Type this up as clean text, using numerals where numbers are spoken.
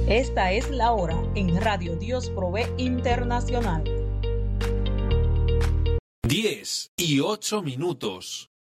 Esta es la hora en Radio Dios Provee Internacional. 10:08.